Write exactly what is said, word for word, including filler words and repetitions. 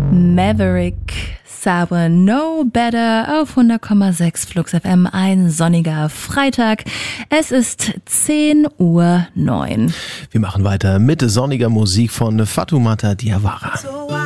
Maverick Sabre No Better auf hundert Komma sechs Flux F M, ein sonniger Freitag. Es ist zehn Uhr neun. Wir machen weiter mit sonniger Musik von Fatoumata Diawara.